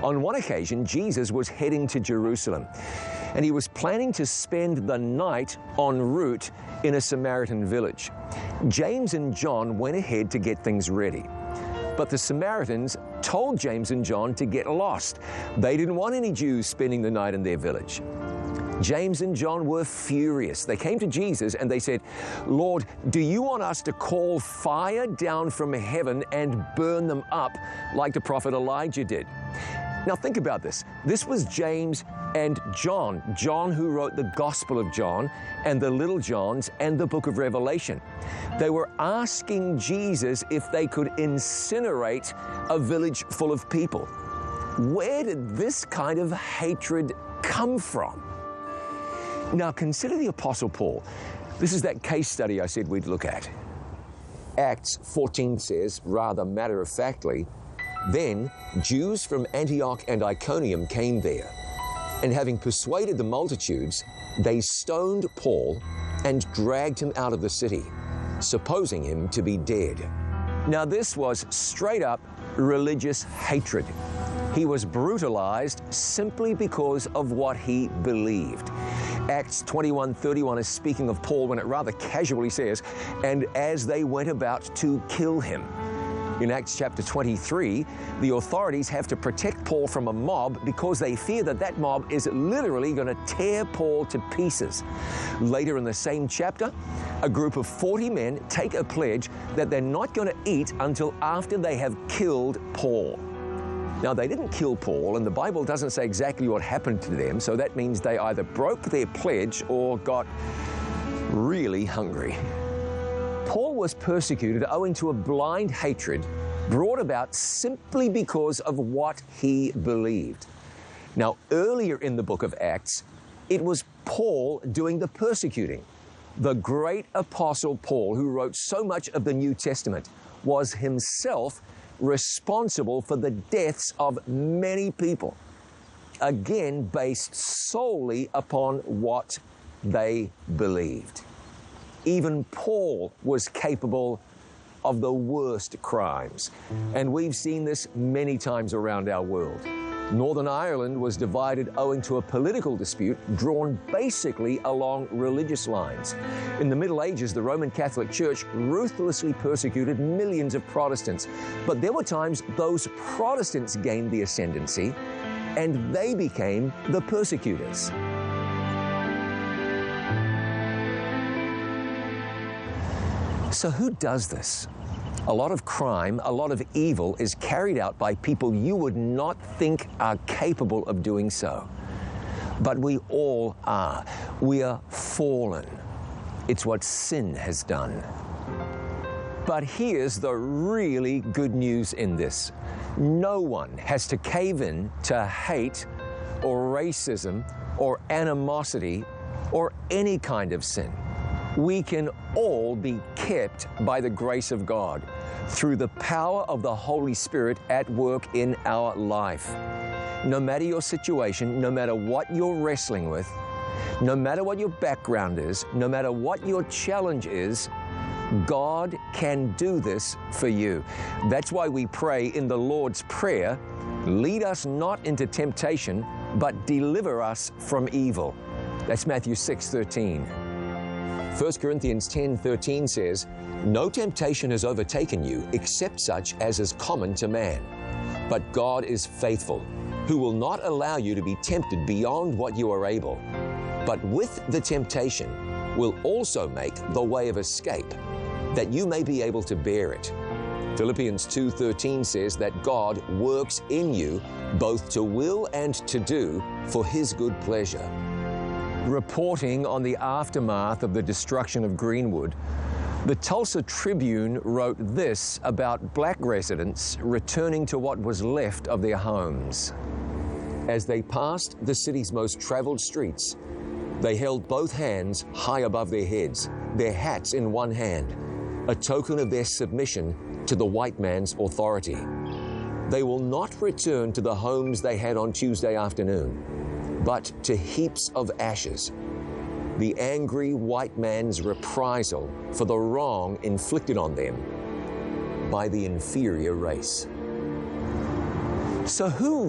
On one occasion, Jesus was heading to Jerusalem, and he was planning to spend the night en route in a Samaritan village. James and John went ahead to get things ready. But the Samaritans told James and John to get lost. They didn't want any Jews spending the night in their village. James and John were furious. They came to Jesus and they said, "Lord, do you want us to call fire down from heaven and burn them up like the prophet Elijah did?" Now think about this. This was James and John who wrote the Gospel of John and the Little Johns and the book of Revelation. They were asking Jesus if they could incinerate a village full of people. Where did this kind of hatred come from? Now consider the Apostle Paul. This is that case study I said we'd look at. Acts 14 says, rather matter-of-factly, "Then Jews from Antioch and Iconium came there, and having persuaded the multitudes, they stoned Paul and dragged him out of the city, supposing him to be dead." Now this was straight-up religious hatred. He was brutalized simply because of what he believed. Acts 21:31 is speaking of Paul when it rather casually says, "And as they went about to kill him." In Acts chapter 23, the authorities have to protect Paul from a mob because they fear that that mob is literally going to tear Paul to pieces. Later in the same chapter, a group of 40 men take a pledge that they're not going to eat until after they have killed Paul. Now, they didn't kill Paul, and the Bible doesn't say exactly what happened to them, so that means they either broke their pledge or got really hungry. Paul was persecuted owing to a blind hatred brought about simply because of what he believed. Now, earlier in the book of Acts, it was Paul doing the persecuting. The great apostle Paul, who wrote so much of the New Testament, was himself responsible for the deaths of many people, again based solely upon what they believed. Even Paul was capable of the worst crimes, and we've seen this many times around our world. Northern Ireland was divided owing to a political dispute drawn basically along religious lines. In the Middle Ages, the Roman Catholic Church ruthlessly persecuted millions of Protestants, but there were times those Protestants gained the ascendancy and they became the persecutors. So who does this? A lot of crime, a lot of evil is carried out by people you would not think are capable of doing so. But we all are. We are fallen. It's what sin has done. But here's the really good news in this. No one has to cave in to hate or racism or animosity or any kind of sin. We can all be kept by the grace of God through the power of the Holy Spirit at work in our life. No matter your situation, no matter what you're wrestling with, no matter what your background is, no matter what your challenge is, God can do this for you. That's why we pray in the Lord's Prayer, "Lead us not into temptation, but deliver us from evil." That's Matthew 6:13. 1 Corinthians 10:13 says, "No temptation has overtaken you except such as is common to man. But God is faithful, who will not allow you to be tempted beyond what you are able, but with the temptation will also make the way of escape, that you may be able to bear it." Philippians 2:13 says that God works in you both to will and to do for His good pleasure. Reporting on the aftermath of the destruction of Greenwood, the Tulsa Tribune wrote this about black residents returning to what was left of their homes. As they passed the city's most traveled streets, they held both hands high above their heads, their hats in one hand, a token of their submission to the white man's authority. They will not return to the homes they had on Tuesday afternoon, but to heaps of ashes, the angry white man's reprisal for the wrong inflicted on them by the inferior race. So who